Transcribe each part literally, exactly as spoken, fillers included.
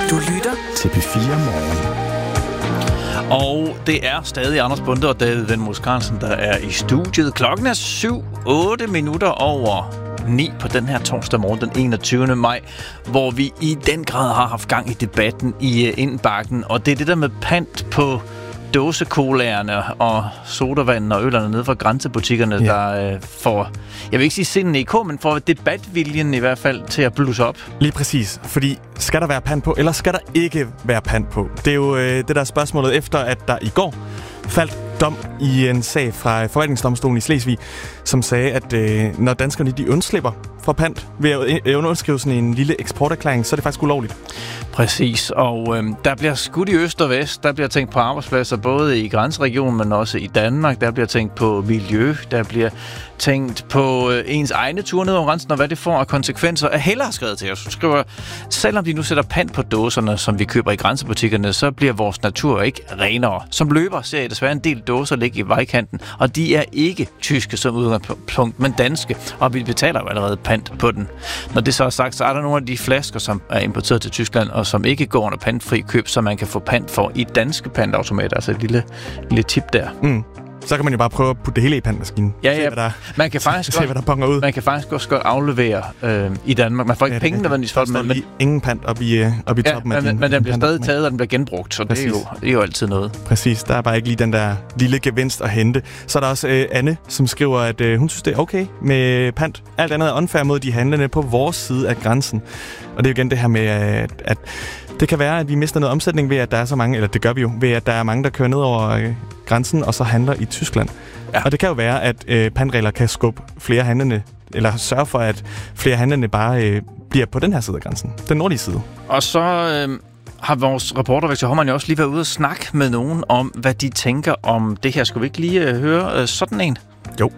Du lytter til P fire Morgen. Og det er stadig Anders Bonde og David Venmos Carlsen, der er i studiet. Klokken er syv otte minutter over ni på den her torsdag morgen, den enogtyvende maj, hvor vi i den grad har haft gang i debatten i indbakken. Og det er det der med pant på dåsekolaerne og sodavanden og ølerne nede fra grænsebutikkerne, ja. der øh, får, jeg vil ikke sige sinden i k, men får debatviljen i hvert fald til at blusse op. Lige præcis, fordi skal der være pant på, eller skal der ikke være pant på? Det er jo øh, det der spørgsmålet efter, at der i går faldt dom i en sag fra forvaltningsdomstolen i Slesvig, som sagde, at øh, når danskerne de undslipper for pant ved at underskrive sådan en lille eksporterklæring, så er det faktisk ulovligt. Præcis, og øh, der bliver skudt i øst og vest. Der bliver tænkt på arbejdspladser både i grænseregionen, men også i Danmark. Der bliver tænkt på miljø. Der bliver tænkt på øh, ens egne ture ned over grænsen, og hvad det får af konsekvenser. At Helle har skrevet til os. Hun skriver, selvom de nu sætter pant på dåserne, som vi køber i grænsebutikkerne, så bliver vores natur ikke renere. Som løber ser jeg desværre en del dåser ligge i vejkanten, og de er ikke tyske som udgangspunkt, men danske, og vi betaler jo allerede pant på den. Når det så er sagt, så er der nogle af de flasker, som er importeret til Tyskland, og som ikke går under pantfri køb, så man kan få pant for i danske pantautomater. Altså et lille, lille tip der. Mm. Så kan man jo bare prøve at putte det hele i pantmaskinen. Ja, ja. Se, hvad der, man kan faktisk se, godt, hvad der ponger ud. Man kan faktisk også godt aflevere øh, i Danmark. Man får ikke ja, penge nødvendigvis for det, men, men ingen pant op i, uh, op i ja, toppen af men, din, men den bliver pant, stadig taget, og den bliver genbrugt, så det er, jo, det er jo altid noget. Præcis, der er bare ikke lige den der lille gevinst at hente. Så er der også øh, Anne, som skriver, at øh, hun synes, det er okay med pant. Alt andet er unfair mod de handlende på vores side af grænsen. Og det er jo igen det her med, at, at det kan være, at vi mister noget omsætning ved, at der er så mange, eller det gør vi jo, ved at der er mange, der kører ned over øh, grænsen og så handler i Tyskland. Ja. Og det kan jo være, at øh, pantregler kan skubbe flere handlende, eller sørge for, at flere handlende bare øh, bliver på den her side af grænsen. Den nordlige side. Og så øh, har vores reporter, Victor Hovmand, jo også lige været ude og snakke med nogen om, hvad de tænker om det her. Skulle vi ikke lige øh, høre øh, sådan en? Jo.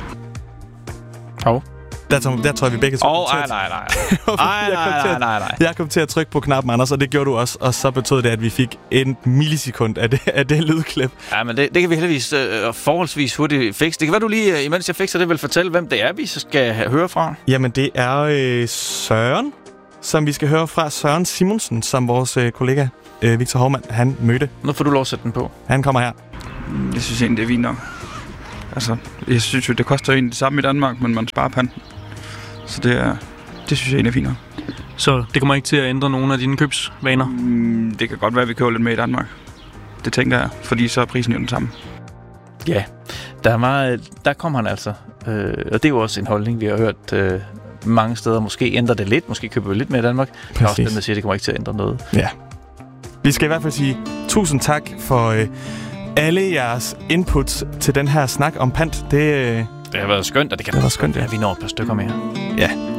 Hov. Der, der tror jeg, vi begge to Åh, oh, nej, nej, nej. nej, nej, nej, nej. Jeg kom til at trykke på knappen, Anders, og det gjorde du også. Og så betød det, at vi fik en millisekund af det, af det lydklip. Ja, men det, det kan vi heldigvis øh, forholdsvis hurtigt fikse. Det kan være, du lige, imens jeg fikser det, vil fortælle, hvem det er, vi så skal høre fra. Jamen, det er øh, Søren, som vi skal høre fra. Søren Simonsen, som vores øh, kollega øh, Victor Hovmand, han mødte. Nu får du lov at sætte den på. Han kommer her. Jeg synes egentlig, det er fint nok. Altså, jeg synes jo, det koster egentlig det samme i Danmark, men man sparer panten. Så det, er, det synes jeg egentlig er fint nok. Så det kommer ikke til at ændre nogen af dine købsvaner? Mm, det kan godt være, at vi køber lidt med i Danmark. Det tænker jeg, fordi så er prisen jo den samme. Ja, der, var, der kom han altså. Øh, og det er jo også en holdning, vi har hørt øh, mange steder. Måske ændrer det lidt, måske køber vi lidt mere i Danmark. Præcis. Det er også det, man siger, det kommer ikke til at ændre noget. Ja. Vi skal i hvert fald sige tusind tak for øh, alle jeres inputs til den her snak om pant. Det, øh, det har været skønt, og det kan det være skønt, ja. Ja, vi når et par stykker mere. Ja.